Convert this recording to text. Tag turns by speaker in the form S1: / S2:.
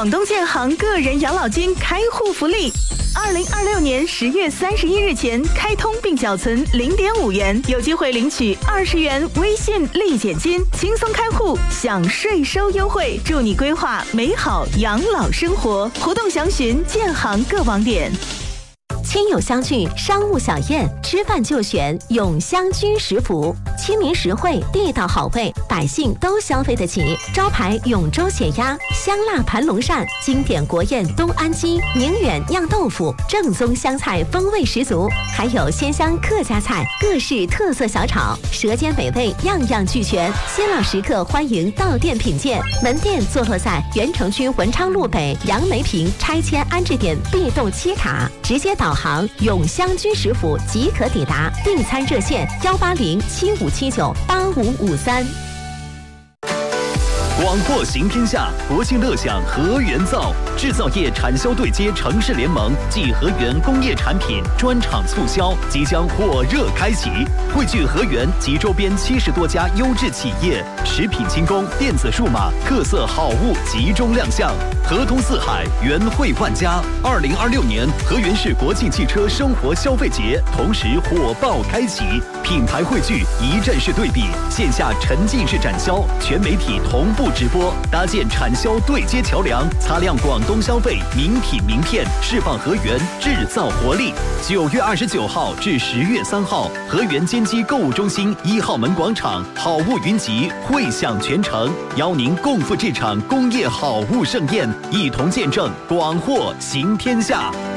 S1: 广东建行个人养老金开户福利，2026年10月31日前开通并缴存0.5元，有机会领取20元微信立减金，轻松开户享税收优惠，助你规划美好养老生活。活动详询建行各网点。
S2: 亲友相聚，商务小宴，吃饭就选永香居食府，亲民实惠，地道好味，百姓都消费得起。招牌永州血鸭、香辣盘龙鳝，经典国宴东安鸡、宁远酿豆腐，正宗湘菜风味十足，还有鲜香客家菜，各式特色小炒，舌尖美味样样俱全。新老食客欢迎到店品鉴，门店坐落在原城区文昌路北杨梅坪拆迁安置点 B 栋7卡，直接导航永香居食府即可抵达，订餐热线18075798553。
S3: 广货行天下，国庆乐享和源造制造业产销对接城市联盟暨和源工业产品专场促销即将火热开启，汇聚和源及周边70多家优质企业，食品轻工、电子数码特色好物集中亮相，合通四海，源汇万家。2026年和源市国际汽车生活消费节同时火爆开启，品牌汇聚，一站式对比，线下沉浸式展销，全媒体同步直播，搭建产销对接桥梁，擦亮广东消费名品名片，释放和源制造活力。9月29号至10月3号，和源坚基购物中心1号门广场好物云集，汇享全城，邀您共赴这场工业好物盛宴，一同见证广货行天下。